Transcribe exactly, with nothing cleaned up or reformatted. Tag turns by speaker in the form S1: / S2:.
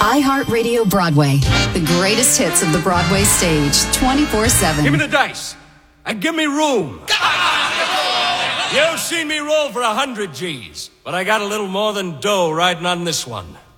S1: iHeartRadio Broadway, the greatest hits of the Broadway stage, twenty-four seven.
S2: Give me the dice, and give me room. You've seen me roll for a hundred G's, but I got a little more than dough riding on this one.